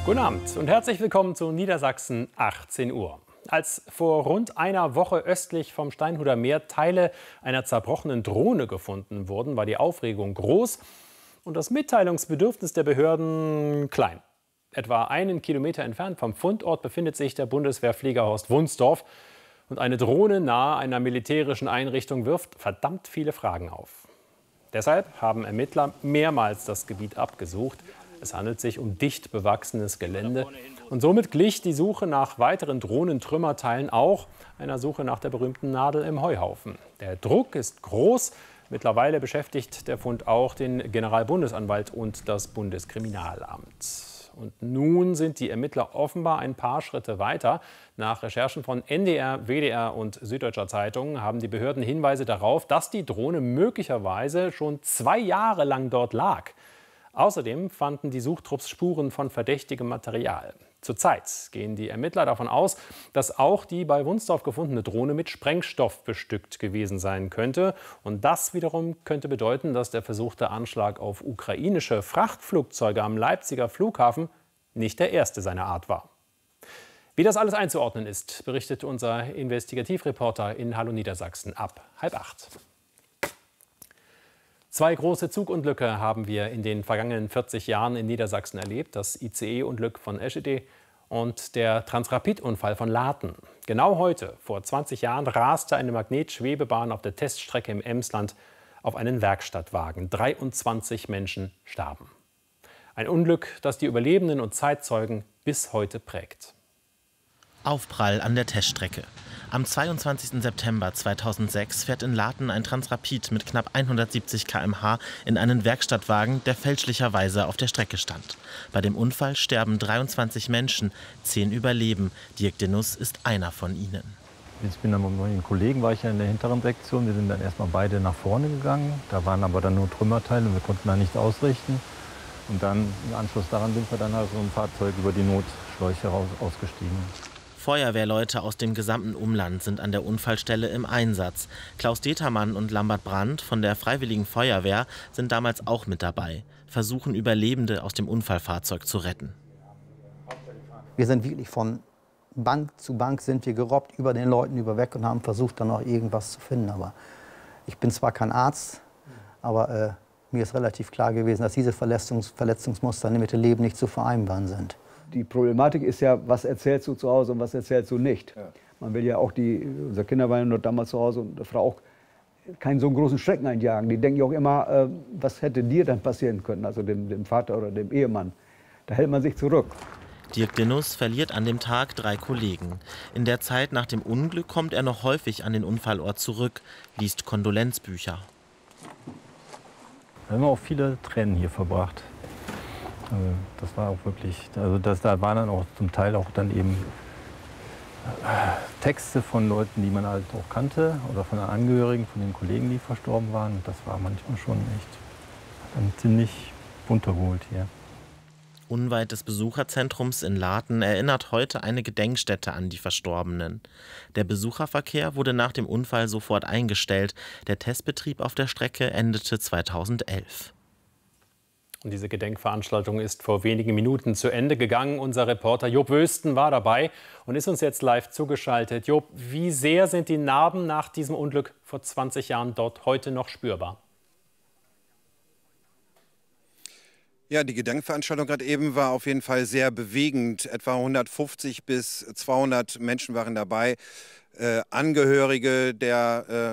Guten Abend und herzlich willkommen zu Niedersachsen 18 Uhr. Als vor rund einer Woche östlich vom Steinhuder Meer Teile einer zerbrochenen Drohne gefunden wurden, war die Aufregung groß und das Mitteilungsbedürfnis der Behörden klein. Etwa einen Kilometer entfernt vom Fundort befindet sich der Bundeswehrflieger Horst Wunsdorf. Und eine Drohne nahe einer militärischen Einrichtung wirft verdammt viele Fragen auf. Deshalb haben Ermittler mehrmals das Gebiet abgesucht. Es handelt sich um dicht bewachsenes Gelände. Und somit glich die Suche nach weiteren Drohnentrümmerteilen auch einer Suche nach der berühmten Nadel im Heuhaufen. Der Druck ist groß. Mittlerweile beschäftigt der Fund auch den Generalbundesanwalt und das Bundeskriminalamt. Und nun sind die Ermittler offenbar ein paar Schritte weiter. Nach Recherchen von NDR, WDR und Süddeutscher Zeitung haben die Behörden Hinweise darauf, dass die Drohne möglicherweise schon 2 Jahre lang dort lag. Außerdem fanden die Suchtrupps Spuren von verdächtigem Material. Zurzeit gehen die Ermittler davon aus, dass auch die bei Wunsdorf gefundene Drohne mit Sprengstoff bestückt gewesen sein könnte. Und das wiederum könnte bedeuten, dass der versuchte Anschlag auf ukrainische Frachtflugzeuge am Leipziger Flughafen nicht der erste seiner Art war. Wie das alles einzuordnen ist, berichtet unser Investigativreporter in Hallo Niedersachsen ab 7:30. 2 große Zugunglücke haben wir in den vergangenen 40 Jahren in Niedersachsen erlebt. Das ICE-Unglück von Eschede und der Transrapid-Unfall von Laten. Genau heute, vor 20 Jahren, raste eine Magnetschwebebahn auf der Teststrecke im Emsland auf einen Werkstattwagen. 23 Menschen starben. Ein Unglück, das die Überlebenden und Zeitzeugen bis heute prägt. Aufprall an der Teststrecke. Am 22. September 2006 fährt in Laten ein Transrapid mit knapp 170 km/h in einen Werkstattwagen, der fälschlicherweise auf der Strecke stand. Bei dem Unfall sterben 23 Menschen, 10 überleben. Dirk Denus ist einer von ihnen. Ich bin dann mit meinen Kollegen, war ich ja in der hinteren Sektion. Wir sind dann erstmal beide nach vorne gegangen. Da waren aber dann nur Trümmerteile und wir konnten da nichts ausrichten. Und dann im Anschluss daran sind wir dann halt so ein Fahrzeug über die Notschläuche ausgestiegen. Feuerwehrleute aus dem gesamten Umland sind an der Unfallstelle im Einsatz. Klaus Determann und Lambert Brandt von der Freiwilligen Feuerwehr sind damals auch mit dabei, versuchen Überlebende aus dem Unfallfahrzeug zu retten. Wir sind wirklich von Bank zu Bank sind wir gerobbt, über den Leuten überweg und haben versucht, dann noch irgendwas zu finden. Aber ich bin zwar kein Arzt, aber mir ist relativ klar gewesen, dass diese Verletzungsmuster mit dem Leben nicht zu vereinbaren sind. Die Problematik ist ja, was erzählst du zu Hause und was erzählst du nicht. Ja. Man will ja auch, unsere Kinder waren ja noch damals zu Hause und die Frau auch keinen so großen Schrecken einjagen. Die denken ja auch immer, was hätte dir dann passieren können, also dem Vater oder dem Ehemann. Da hält man sich zurück. Dirk Denus verliert an dem Tag 3 Kollegen. In der Zeit nach dem Unglück kommt er noch häufig an den Unfallort zurück, liest Kondolenzbücher. Wir haben auch viele Tränen hier verbracht. Das war auch wirklich, also da waren dann auch zum Teil auch dann eben Texte von Leuten, die man halt auch kannte oder von den Angehörigen, von den Kollegen, die verstorben waren. Das war manchmal schon echt dann ziemlich runtergeholt hier. Unweit des Besucherzentrums in Laten erinnert heute eine Gedenkstätte an die Verstorbenen. Der Besucherverkehr wurde nach dem Unfall sofort eingestellt. Der Testbetrieb auf der Strecke endete 2011. Und diese Gedenkveranstaltung ist vor wenigen Minuten zu Ende gegangen. Unser Reporter Job Wösten war dabei und ist uns jetzt live zugeschaltet. Job, wie sehr sind die Narben nach diesem Unglück vor 20 Jahren dort heute noch spürbar? Ja, die Gedenkveranstaltung gerade eben war auf jeden Fall sehr bewegend. Etwa 150 bis 200 Menschen waren dabei. Angehörige der